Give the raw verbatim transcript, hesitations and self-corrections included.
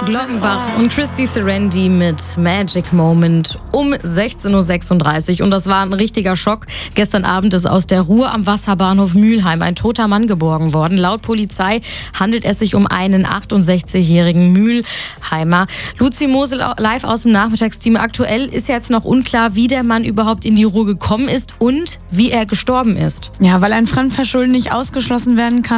Glockenbach und Christy Serendi mit Magic Moment um sechzehn Uhr sechsunddreißig. Und das war ein richtiger Schock. Gestern Abend ist aus der Ruhr am Wasserbahnhof Mülheim ein toter Mann geborgen worden. Laut Polizei handelt es sich um einen achtundsechzigjährigen Mülheimer. Luzi Mosel live aus dem Nachmittagsteam. Aktuell ist jetzt noch unklar, wie der Mann überhaupt in die Ruhr gekommen ist und wie er gestorben ist. Ja, weil ein Fremdverschulden nicht ausgeschlossen werden kann,